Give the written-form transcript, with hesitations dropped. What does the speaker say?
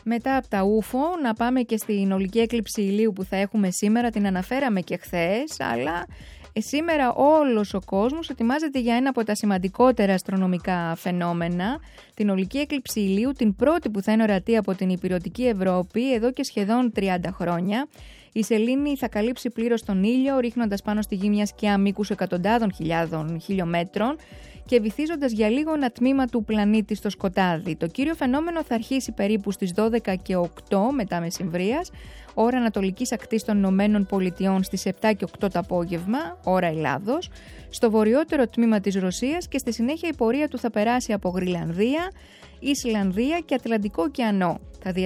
Μετά από τα ούφο, να πάμε και στην ολική έκλειψη ηλίου που θα έχουμε σήμερα. Την αναφέραμε και χθες, αλλά σήμερα όλος ο κόσμος ετοιμάζεται για ένα από τα σημαντικότερα αστρονομικά φαινόμενα, την ολική έκλειψη ηλίου, την πρώτη που θα είναι ορατή από την ηπειρωτική Ευρώπη εδώ και σχεδόν 30 χρόνια. Η σελήνη θα καλύψει πλήρως τον ήλιο, ρίχνοντας πάνω στη γη μια σκιά μήκους εκατοντάδων χιλιάδων χιλιομέτρων και βυθίζοντας για λίγο ένα τμήμα του πλανήτη στο σκοτάδι. Το κύριο φαινόμενο θα αρχίσει περίπου στις 12 και 8 μετά μεσημβρίας, ώρα ανατολικής ακτής των Ηνωμένων Πολιτειών στις 7 και 8 το απόγευμα, ώρα Ελλάδος, στο βορειότερο τμήμα της Ρωσίας, και στη συνέχεια η πορεία του θα περάσει από Γροιλανδία, Ισλανδία και Ατλαντικό ωκεανό. Θα